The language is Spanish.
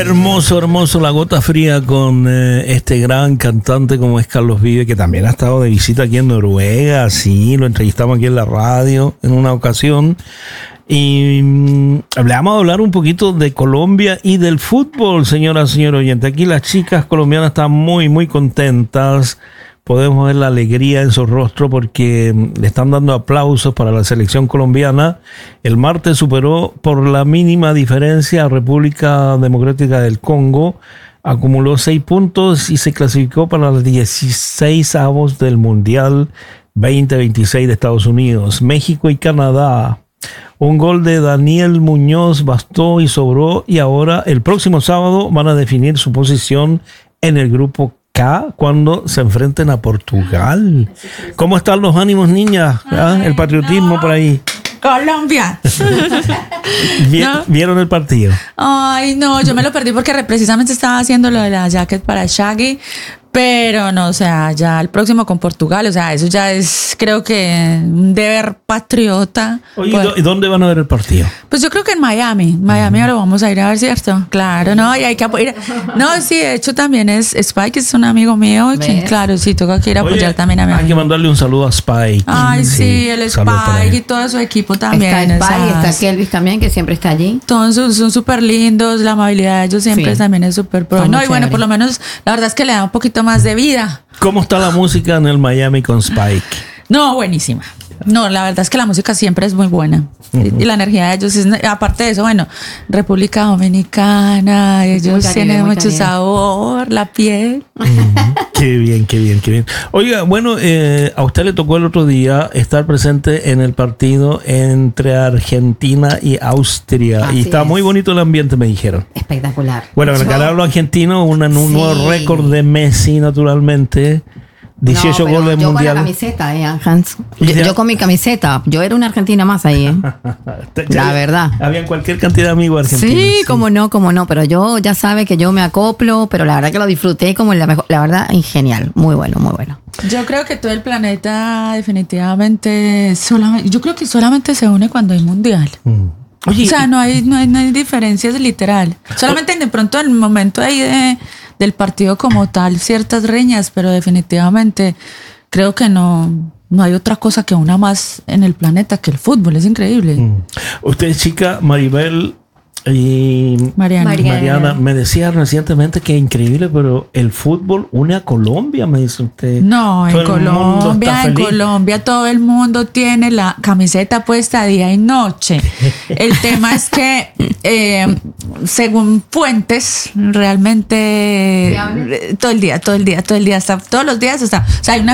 Hermoso, hermoso, La Gota Fría con este gran cantante como es Carlos Vives, que también ha estado de visita aquí en Noruega. Sí, lo entrevistamos aquí en la radio en una ocasión. Y le vamos a hablar un poquito de Colombia y del fútbol, señoras y señores oyentes. Aquí las chicas colombianas están muy, muy contentas. Podemos ver la alegría en su rostro porque le están dando aplausos para la selección colombiana. El martes superó por la mínima diferencia a República Democrática del Congo. Acumuló 6 puntos y se clasificó para los 16avos del Mundial 2026 de Estados Unidos. México y Canadá. Un gol de Daniel Muñoz bastó y sobró, y ahora el próximo sábado van a definir su posición en el grupo K cuando se enfrenten a Portugal. ¿Cómo están los ánimos, niñas? El patriotismo por ahí. Colombia. ¿Vieron el partido? Ay, no, yo me lo perdí porque precisamente estaba haciendo lo de la jacket para Shaggy. Pero no, o sea, ya el próximo con Portugal, o sea, eso ya es, creo que un deber patriota. Oye, ¿y dónde van a ver el partido? Pues yo creo que en Miami lo vamos a ir a ver, ¿cierto? Claro, no, y hay que apoyar. No, sí, de hecho también es Spike, es un amigo mío, que, claro, sí, toca que ir a apoyar también a mi amigo. Hay que mandarle un saludo a Spike. Ay, sí, el Spike y todo su equipo también. Está Spike, está Kelvis también, que siempre está allí. Todos son súper lindos, la amabilidad de ellos siempre también es súper pro. No, y bueno, por lo menos, la verdad es que le da un poquito más de vida. ¿Cómo está la música en el Miami con Spike? No, buenísima. No, la verdad es que la música siempre es muy buena. Y la energía de ellos es, aparte de eso, bueno, República Dominicana, ellos tienen mucho sabor, la piel. Qué bien, qué bien, qué bien. Oiga, bueno, a usted le tocó el otro día estar presente en el partido entre Argentina y Austria. Así y está es. muy bonito el ambiente, me dijeron. Espectacular. Bueno, ganar los argentinos, un nuevo récord de Messi, naturalmente. 18 goles yo mundial. con la camiseta, Hans. Yo con mi camiseta. Yo era una argentina más ahí, La verdad. Habían cualquier cantidad de amigos argentinos. Sí, cómo no. Pero yo ya sabe que yo me acoplo, pero la verdad que lo disfruté como la mejor. La verdad, genial. Muy bueno, muy bueno. Yo creo que todo el planeta definitivamente yo creo que solamente se une cuando hay mundial. Oye, o sea, no hay diferencias literal. Solamente de pronto en el momento ahí del partido como tal, ciertas reñas, pero definitivamente creo que no hay otra cosa que una más en el planeta que el fútbol. Es increíble. Usted, chica, Maribel y Mariana, me decía recientemente que es increíble, pero el fútbol une a Colombia, me dice usted. No, en Colombia todo el mundo tiene la camiseta puesta día y noche. El tema es que según fuentes, realmente todo el día, hasta todos los días, o sea, hay una